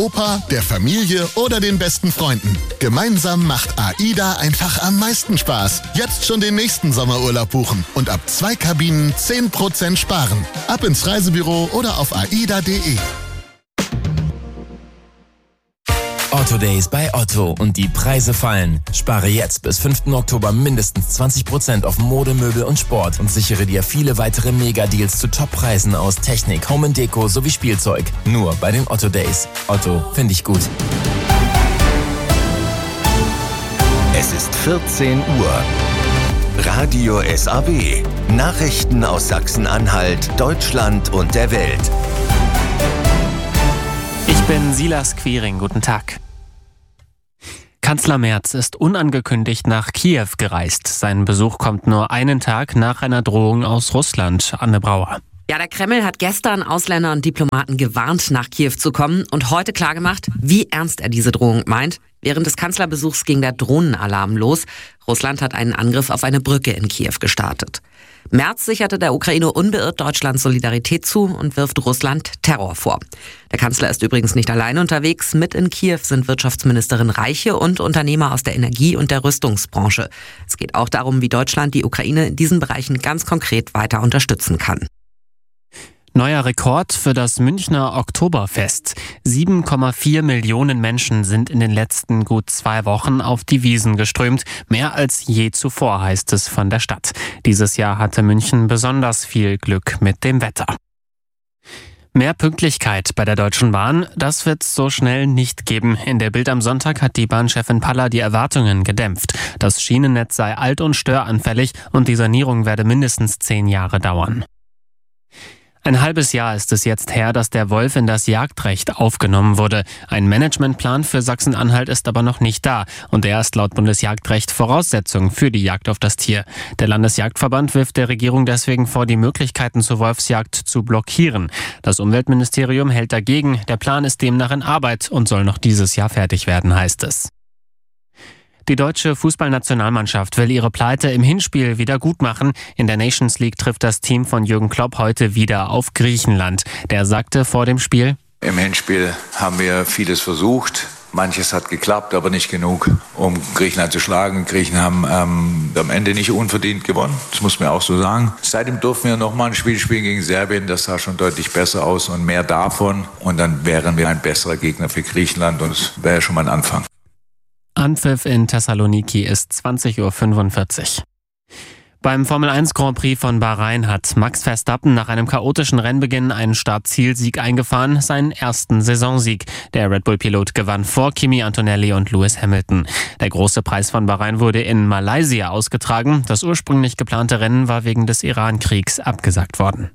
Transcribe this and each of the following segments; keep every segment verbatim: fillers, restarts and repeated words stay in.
Opa, der Familie oder den besten Freunden. Gemeinsam macht AIDA einfach am meisten Spaß. Jetzt schon den nächsten Sommerurlaub buchen und ab zwei Kabinen zehn Prozent sparen. Ab ins Reisebüro oder auf aida punkt de. Otto Days bei Otto und die Preise fallen. Spare jetzt bis fünften Oktober mindestens zwanzig Prozent auf Mode, Möbel und Sport und sichere dir viele weitere Mega-Deals zu Top-Preisen aus Technik, Home und Deko sowie Spielzeug. Nur bei den Otto Days. Otto, finde ich gut. Es ist vierzehn Uhr. Radio S A W. Nachrichten aus Sachsen-Anhalt, Deutschland und der Welt. Ich bin Silas Quiring. Guten Tag. Kanzler Merz ist unangekündigt nach Kiew gereist. Sein Besuch kommt nur einen Tag nach einer Drohung aus Russland. Anne Brauer. Ja, der Kreml hat gestern Ausländer und Diplomaten gewarnt, nach Kiew zu kommen und heute klargemacht, wie ernst er diese Drohung meint. Während des Kanzlerbesuchs ging der Drohnenalarm los. Russland hat einen Angriff auf eine Brücke in Kiew gestartet. Merz sicherte der Ukraine unbeirrt Deutschlands Solidarität zu und wirft Russland Terror vor. Der Kanzler ist übrigens nicht allein unterwegs. Mit in Kiew sind Wirtschaftsministerin Reiche und Unternehmer aus der Energie- und der Rüstungsbranche. Es geht auch darum, wie Deutschland die Ukraine in diesen Bereichen ganz konkret weiter unterstützen kann. Neuer Rekord für das Münchner Oktoberfest. sieben Komma vier Millionen Menschen sind in den letzten gut zwei Wochen auf die Wiesn geströmt. Mehr als je zuvor, heißt es von der Stadt. Dieses Jahr hatte München besonders viel Glück mit dem Wetter. Mehr Pünktlichkeit bei der Deutschen Bahn, das wird es so schnell nicht geben. In der Bild am Sonntag hat die Bahnchefin Paller die Erwartungen gedämpft. Das Schienennetz sei alt und störanfällig und die Sanierung werde mindestens zehn Jahre dauern. Ein halbes Jahr ist es jetzt her, dass der Wolf in das Jagdrecht aufgenommen wurde. Ein Managementplan für Sachsen-Anhalt ist aber noch nicht da. Und er ist laut Bundesjagdrecht Voraussetzung für die Jagd auf das Tier. Der Landesjagdverband wirft der Regierung deswegen vor, die Möglichkeiten zur Wolfsjagd zu blockieren. Das Umweltministerium hält dagegen. Der Plan ist demnach in Arbeit und soll noch dieses Jahr fertig werden, heißt es. Die deutsche Fußballnationalmannschaft will ihre Pleite im Hinspiel wieder gut machen. In der Nations League trifft das Team von Jürgen Klopp heute wieder auf Griechenland. Der sagte vor dem Spiel: Im Hinspiel haben wir vieles versucht. Manches hat geklappt, aber nicht genug, um Griechenland zu schlagen. Griechen haben ähm, am Ende nicht unverdient gewonnen. Das muss man auch so sagen. Seitdem durften wir nochmal ein Spiel spielen gegen Serbien. Das sah schon deutlich besser aus und mehr davon. Und dann wären wir ein besserer Gegner für Griechenland. Und das wäre schon mal ein Anfang. Anpfiff in Thessaloniki ist zwanzig Uhr fünfundvierzig. Beim Formel eins Grand Prix von Bahrain hat Max Verstappen nach einem chaotischen Rennbeginn einen Start-Ziel-Sieg eingefahren, seinen ersten Saisonsieg. Der Red Bull-Pilot gewann vor Kimi Antonelli und Lewis Hamilton. Der große Preis von Bahrain wurde in Malaysia ausgetragen. Das ursprünglich geplante Rennen war wegen des Iran-Kriegs abgesagt worden.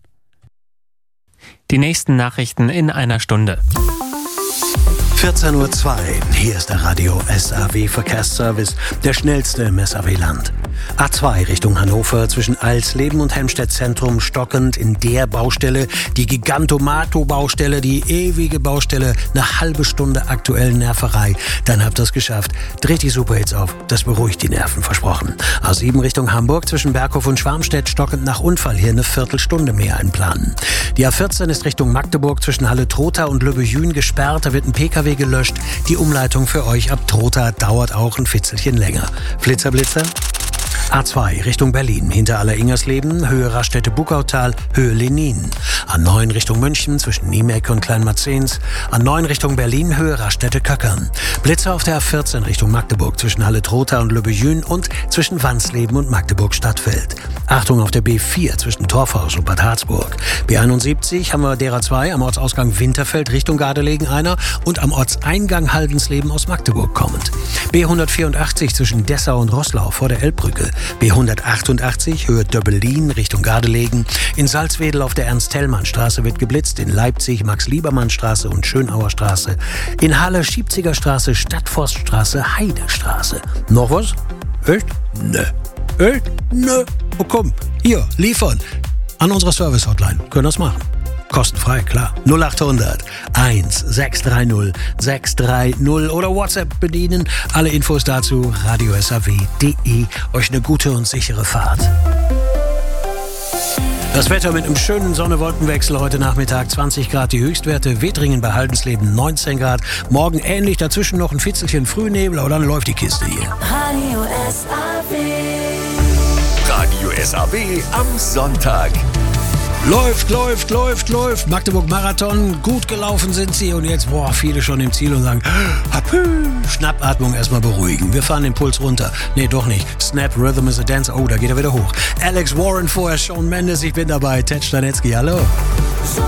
Die nächsten Nachrichten in einer Stunde. vierzehn Uhr zwei, hier ist der Radio S A W Verkehrsservice, der schnellste im S A W-Land. A zwei Richtung Hannover zwischen Alsleben und Helmstedt Zentrum stockend in der Baustelle, die Gigantomato-Baustelle, die ewige Baustelle, eine halbe Stunde aktuelle Nerverei. Dann habt ihr es geschafft. Dreht die Superhits auf, das beruhigt die Nerven, versprochen. A sieben Richtung Hamburg zwischen Berghof und Schwarmstedt stockend nach Unfall, hier eine Viertelstunde mehr einplanen. Die A vierzehn ist Richtung Magdeburg zwischen Halle-Trotha und Lübbejün gesperrt, da wird ein P K W gelöscht. Die Umleitung für euch ab Trotha dauert auch ein Fitzelchen länger. Flitzer, Blitzer. A zwei Richtung Berlin, hinter Aller-Ingersleben, Höhe Raststätte-Buckautal, Höhe Lenin. A neun Richtung München, zwischen Niemeck und Kleinmarzens. A neun Richtung Berlin, Höhe Raststätte-Köckern. Blitzer auf der A vierzehn Richtung Magdeburg, zwischen Halle-Trotha und Lübbejün und zwischen Wansleben und Magdeburg-Stadtfeld. Achtung auf der B vier zwischen Torfhaus und Bad Harzburg. B einundsiebzig haben wir derer zwei am Ortsausgang Winterfeld Richtung Gardelegen einer und am Ortseingang Haldensleben aus Magdeburg kommend. B hundertvierundachtzig zwischen Dessau und Roßlau vor der Elbbrücke. B hundertachtundachtzig Höhe Döbbelin Richtung Gardelegen. In Salzwedel auf der Ernst-Thälmann-Straße wird geblitzt. In Leipzig Max-Liebermann-Straße und Schönauer-Straße. In Halle Schiebziger-Straße, Stadtforststraße, Heidestraße. Noch was? Echt? Nö. Echt? Nö. Oh komm, hier, liefern. An unserer Service-Hotline. Können das machen. Kostenfrei, klar. null achthundert eins sechs drei null sechs drei null oder WhatsApp bedienen. Alle Infos dazu radio s a w punkt de. Euch eine gute und sichere Fahrt. Das Wetter mit einem schönen Sonne-Wolkenwechsel heute Nachmittag. zwanzig Grad die Höchstwerte. Wedringen bei Haldensleben neunzehn Grad. Morgen ähnlich, dazwischen noch ein Fitzelchen Frühnebel, aber dann läuft die Kiste hier. Radio S A W. Radio S A W am Sonntag. Läuft, läuft, läuft, läuft. Magdeburg-Marathon, gut gelaufen sind sie. Und jetzt, boah, viele schon im Ziel und sagen, hapü, Schnappatmung erstmal beruhigen. Wir fahren den Puls runter. Nee, doch nicht. Snap, Rhythm is a Dance. Oh, da geht er wieder hoch. Alex Warren vorher, Shawn Mendes. Ich bin dabei. Ted Stanetzky, hallo.